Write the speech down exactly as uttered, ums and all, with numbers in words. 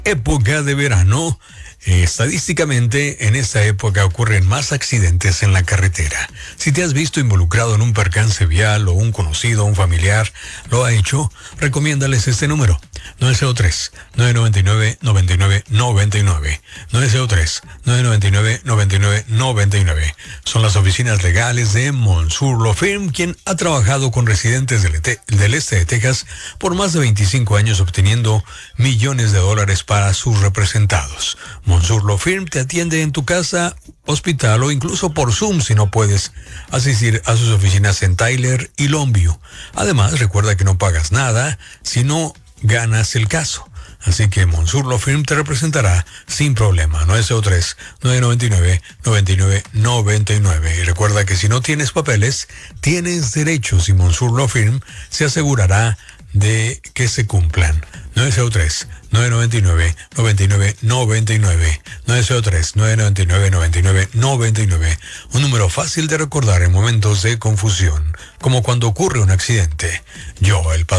Época de verano. Eh, estadísticamente, en esta época ocurren más accidentes en la carretera. Si te has visto involucrado en un percance vial o un conocido o un familiar lo ha hecho, recomiéndales este número: nueve cero tres, nueve nueve nueve, nueve nueve nueve nueve. nueve cero tres, nueve nueve nueve, nueve nueve nueve nueve. Son las oficinas legales de Monsoor Law Firm, quien ha trabajado con residentes del, ete- del este de Texas por más de veinticinco años, obteniendo millones de dólares para sus representados. Monsoor Law Firm te atiende en tu casa, hospital o incluso por Zoom si no puedes asistir a sus oficinas en Tyler y Longview. Además, recuerda que no pagas nada si no ganas el caso. Así que Monsoor Law Firm te representará sin problema. nueve cero tres, nueve nueve nueve, nueve nueve nueve nueve. Y recuerda que si no tienes papeles, tienes derechos y Monsoor Law Firm se asegurará de que se cumplan. nueve cero tres, nueve nueve nueve, nueve nueve nueve nueve. nueve cero tres, nueve nueve nueve, nueve nueve nueve nueve. Un número fácil de recordar en momentos de confusión, como cuando ocurre un accidente. Yo, el padre